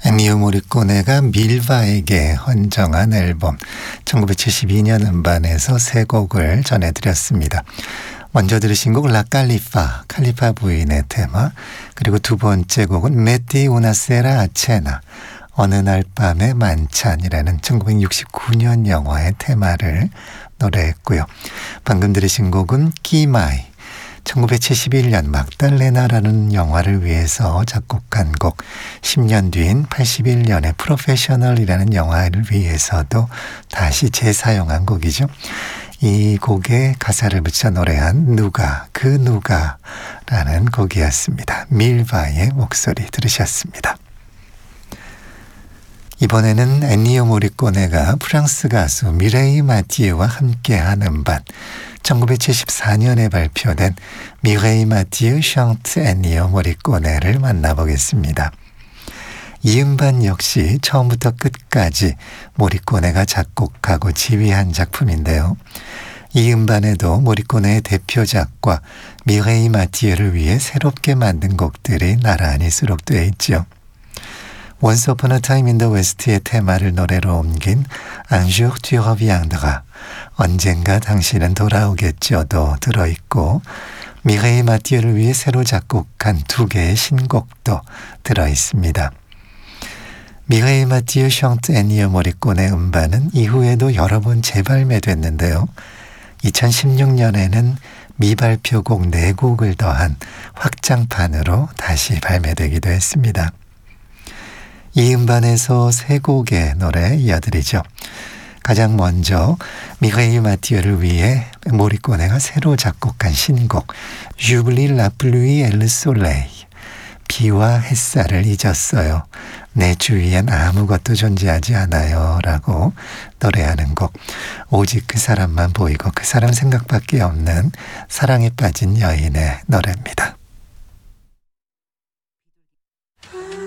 엔니오 모리코네가 밀바에게 헌정한 앨범 1972년 음반에서 세 곡을 전해드렸습니다. 먼저 들으신 곡 칼리파 부인의 테마, 그리고 두 번째 곡은 메티 우나세라 아체나 어느 날 밤의 만찬이라는 1969년 영화의 테마를 노래했고요. 방금 들으신 곡은 끼마이, 1971년 막달레나라는 영화를 위해서 작곡한 곡, 10년 뒤인 81년의 프로페셔널이라는 영화를 위해서도 다시 재사용한 곡이죠. 이 곡에 가사를 붙여 노래한 누가라는 곡이었습니다. 밀바의 목소리 들으셨습니다. 이번에는 엔니오 모리코네가 프랑스 가수 미레이 마티에와 함께한 음반, 1974년에 발표된 미레이 마티에 샹트 엔니오 모리코네를 만나보겠습니다. 이 음반 역시 처음부터 끝까지 모리코네가 작곡하고 지휘한 작품인데요. 이 음반에도 모리코네의 대표작과 미레이 마티에를 위해 새롭게 만든 곡들이 나란히 수록되어 있죠. Once Upon a Time in the West의 테마를 노래로 옮긴 Un jour tu reviendras, 언젠가 당신은 돌아오겠죠도 들어있고, 미레이 마티에를 위해 새로 작곡한 두 개의 신곡도 들어있습니다. 미레이 마티에 샹트 엔니오 모리코네 음반은 이후에도 여러 번 재발매됐는데요. 2016년에는 미발표곡 4곡을 더한 확장판으로 다시 발매되기도 했습니다. 이 음반에서 세 곡의 노래 이어드리죠. 가장 먼저 미레이 마티에를 위해 모리코네가 새로 작곡한 신곡 J'oublie la pluie et le soleil, 비와 햇살을 잊었어요. 내 주위엔 아무것도 존재하지 않아요 라고 노래하는 곡, 오직 그 사람만 보이고 그 사람 생각밖에 없는 사랑에 빠진 여인의 노래입니다.